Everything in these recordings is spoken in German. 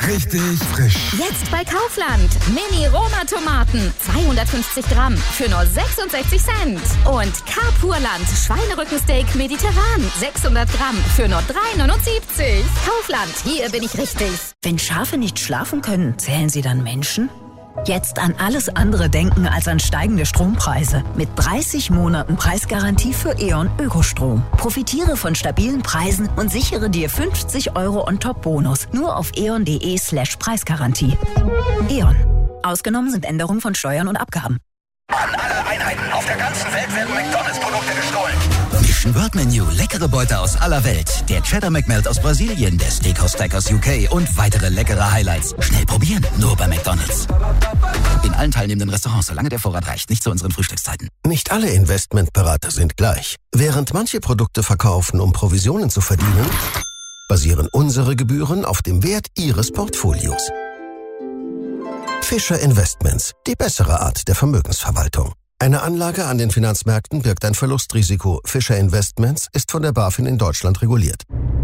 richtig frisch. Jetzt bei Kaufland. Mini-Roma-Tomaten. 250 Gramm für nur 66 Cent. Und Carpurland. Schweinerückensteak mediterran. 600 Gramm für nur 3,79. Kaufland, hier bin ich richtig. Wenn Schafe nicht schlafen können, zählen sie dann Menschen? Jetzt an alles andere denken als an steigende Strompreise. Mit 30 Monaten Preisgarantie für E.ON Ökostrom. Profitiere von stabilen Preisen und sichere dir 50 € on-top-Bonus. Nur auf eon.de/Preisgarantie. E.ON. Ausgenommen sind Änderungen von Steuern und Abgaben. An alle Einheiten auf der ganzen Welt werden McDonalds-Produkte gestohlen. Mission World Menu, leckere Beute aus aller Welt. Der Cheddar McMelt aus Brasilien, der Steakhouse Stack aus UK und weitere leckere Highlights. Schnell probieren, nur bei McDonalds. In allen teilnehmenden Restaurants, solange der Vorrat reicht, nicht zu unseren Frühstückszeiten. Nicht alle Investmentberater sind gleich. Während manche Produkte verkaufen, um Provisionen zu verdienen, basieren unsere Gebühren auf dem Wert Ihres Portfolios. Fischer Investments, die bessere Art der Vermögensverwaltung. Eine Anlage an den Finanzmärkten birgt ein Verlustrisiko. Fischer Investments ist von der BaFin in Deutschland reguliert.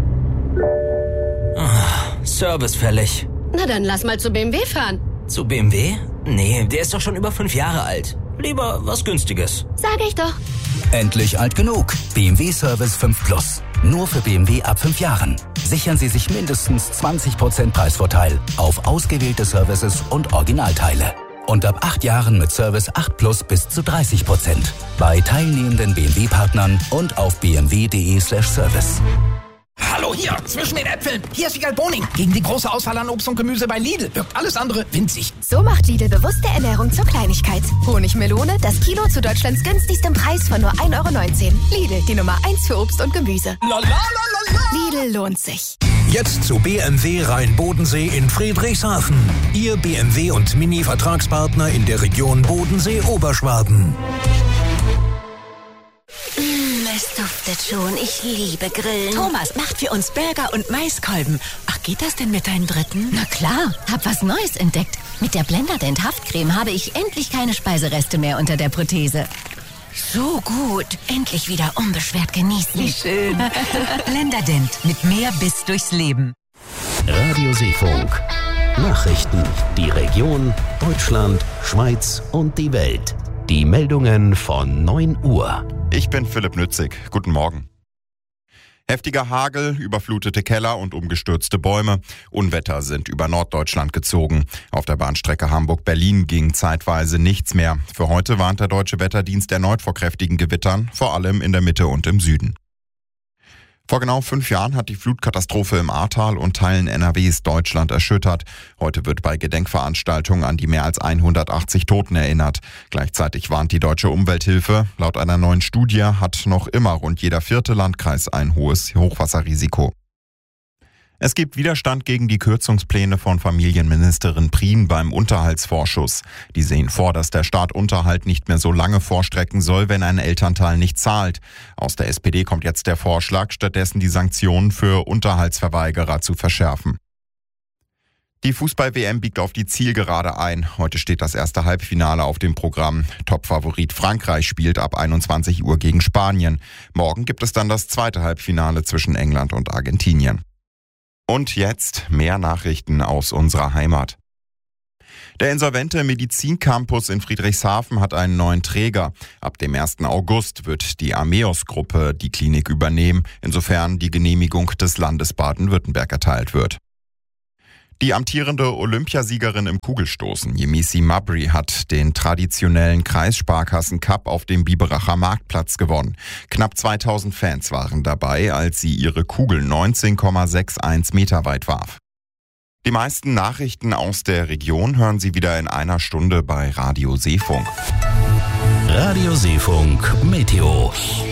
Service fällig. Na dann lass mal zu BMW fahren. Zu BMW? Nee, der ist doch schon über 5 Jahre alt. Lieber was Günstiges. Sag ich doch. Endlich alt genug. BMW Service 5 Plus. Nur für BMW ab 5 Jahren. Sichern Sie sich mindestens 20% Preisvorteil auf ausgewählte Services und Originalteile. Und ab 8 Jahren mit Service 8 Plus bis zu 30%. Bei teilnehmenden BMW-Partnern und auf bmw.de/service. Hallo hier, zwischen den Äpfeln. Hier ist Wiegald Boning. Gegen die große Auswahl an Obst und Gemüse bei Lidl wirkt alles andere winzig. So macht Lidl bewusste Ernährung zur Kleinigkeit. Honigmelone, das Kilo zu Deutschlands günstigstem Preis von nur 1,19 €. Lidl, die Nummer 1 für Obst und Gemüse. Lidl lohnt sich. Jetzt zu BMW Rhein-Bodensee in Friedrichshafen. Ihr BMW und Mini-Vertragspartner in der Region Bodensee-Oberschwaben. Es duftet schon. Ich liebe Grillen. Thomas macht für uns Burger und Maiskolben. Ach, geht das denn mit deinem dritten? Na klar, hab was Neues entdeckt. Mit der Blenderdent Haftcreme habe ich endlich keine Speisereste mehr unter der Prothese. So gut. Endlich wieder unbeschwert genießen. Wie schön. Blenderdent mit mehr Biss durchs Leben. Radio Seefunk. Nachrichten. Die Region, Deutschland, Schweiz und die Welt. Die Meldungen von 9 Uhr. Ich bin Philipp Nützig. Guten Morgen. Heftiger Hagel, überflutete Keller und umgestürzte Bäume. Unwetter sind über Norddeutschland gezogen. Auf der Bahnstrecke Hamburg-Berlin ging zeitweise nichts mehr. Für heute warnt der Deutsche Wetterdienst erneut vor kräftigen Gewittern, vor allem in der Mitte und im Süden. Vor genau 5 Jahren hat die Flutkatastrophe im Ahrtal und Teilen NRWs Deutschland erschüttert. Heute wird bei Gedenkveranstaltungen an die mehr als 180 Toten erinnert. Gleichzeitig warnt die Deutsche Umwelthilfe. Laut einer neuen Studie hat noch immer rund jeder 4. Landkreis ein hohes Hochwasserrisiko. Es gibt Widerstand gegen die Kürzungspläne von Familienministerin Prien beim Unterhaltsvorschuss. Die sehen vor, dass der Staat Unterhalt nicht mehr so lange vorstrecken soll, wenn ein Elternteil nicht zahlt. Aus der SPD kommt jetzt der Vorschlag, stattdessen die Sanktionen für Unterhaltsverweigerer zu verschärfen. Die Fußball-WM biegt auf die Zielgerade ein. Heute steht das erste Halbfinale auf dem Programm. Topfavorit Frankreich spielt ab 21 Uhr gegen Spanien. Morgen gibt es dann das zweite Halbfinale zwischen England und Argentinien. Und jetzt mehr Nachrichten aus unserer Heimat. Der insolvente Medizincampus in Friedrichshafen hat einen neuen Träger. Ab dem 1. August wird die Ameos-Gruppe die Klinik übernehmen, insofern die Genehmigung des Landes Baden-Württemberg erteilt wird. Die amtierende Olympiasiegerin im Kugelstoßen, Yemisi Mabry, hat den traditionellen Kreissparkassen-Cup auf dem Biberacher Marktplatz gewonnen. Knapp 2000 Fans waren dabei, als sie ihre Kugel 19,61 Meter weit warf. Die meisten Nachrichten aus der Region hören Sie wieder in einer Stunde bei Radio Seefunk. Radio Seefunk Meteo.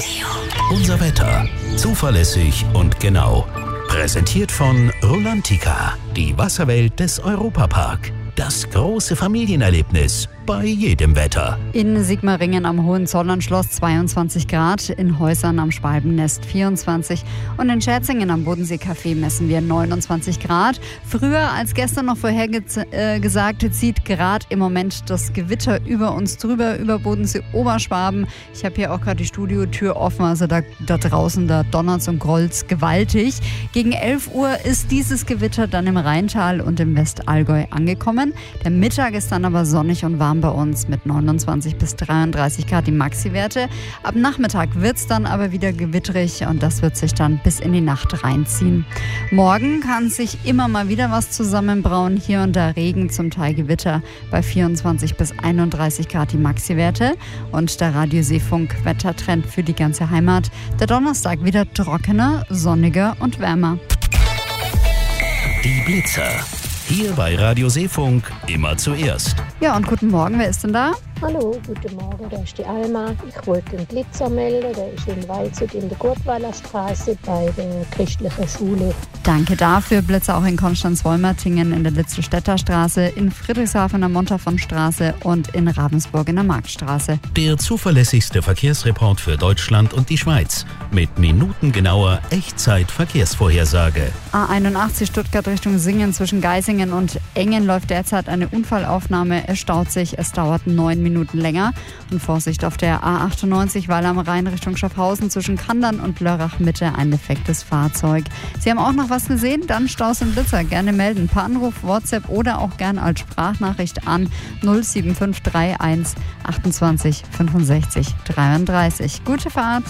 Unser Wetter. Zuverlässig und genau. Präsentiert von Rulantica, die Wasserwelt des Europapark. Das große Familienerlebnis bei jedem Wetter. In Sigmaringen am Hohenzollernschloss 22 Grad, in Häusern am Schwalbennest 24 und in Scherzingen am Bodensee-Café messen wir 29 Grad. Früher als gestern noch vorhergesagt, zieht gerade im Moment das Gewitter über uns drüber, über Bodensee-Oberschwaben. Ich habe hier auch gerade die Studiotür offen, also da draußen, da donnert's und grollt's gewaltig. Gegen 11 Uhr ist dieses Gewitter dann im Rheintal und im Westallgäu angekommen. Der Mittag ist dann aber sonnig und warm bei uns mit 29 bis 33 Grad die Maxi-Werte. Ab Nachmittag wird es dann aber wieder gewitterig und das wird sich dann bis in die Nacht reinziehen. Morgen kann sich immer mal wieder was zusammenbrauen. Hier und da Regen, zum Teil Gewitter bei 24 bis 31 Grad die Maxi-Werte. Und der Radioseefunk-Wettertrend für die ganze Heimat. Der Donnerstag wieder trockener, sonniger und wärmer. Die Blitzer. Hier bei Radio Seefunk immer zuerst. Ja, und guten Morgen, wer ist denn da? Hallo, guten Morgen, da ist die Alma. Ich wollte den Blitzer melden, der ist in Waldshut in der Gurtweiler Straße bei der christlichen Schule. Danke dafür. Blitzer auch in Konstanz-Wolmertingen in der Litzelstädter Straße, in Friedrichshafen in der Montafon-Straße und in Ravensburg in der Marktstraße. Der zuverlässigste Verkehrsreport für Deutschland und die Schweiz mit minutengenauer Echtzeit-Verkehrsvorhersage. A81 Stuttgart Richtung Singen zwischen Geisingen und Engen läuft derzeit eine Unfallaufnahme. Es staut sich, es dauert 9 Minuten länger. Und Vorsicht auf der A98, weil am Rhein Richtung Schaffhausen zwischen Kandern und Lörrach Mitte ein defektes Fahrzeug. Sie haben auch noch was gesehen? Dann Staus und Blitzer. Gerne melden. Per Anruf, WhatsApp oder auch gerne als Sprachnachricht an 07531 28 65 33. Gute Fahrt!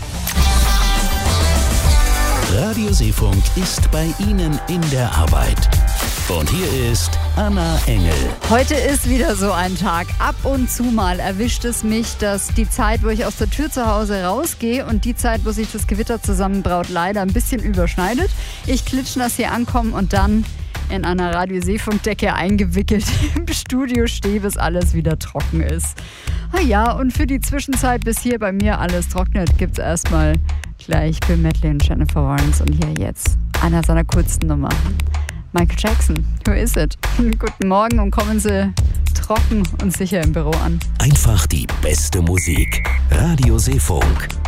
Radio Seefunk ist bei Ihnen in der Arbeit. Und hier ist Anna Engel. Heute ist wieder so ein Tag. Ab und zu mal erwischt es mich, dass die Zeit, wo ich aus der Tür zu Hause rausgehe und die Zeit, wo sich das Gewitter zusammenbraut, leider ein bisschen überschneidet. Ich klitschnass hier ankomme und dann in einer Radio-Seefunk-Decke eingewickelt im Studio stehe, bis alles wieder trocken ist. Ja, und für die Zwischenzeit, bis hier bei mir alles trocknet, gibt es erstmal gleich Bill Medley und Jennifer Lawrence. Und hier jetzt einer seiner kurzen Nummern. Michael Jackson, Who Is It? Guten Morgen und kommen Sie trocken und sicher im Büro an. Einfach die beste Musik. Radio Seefunk.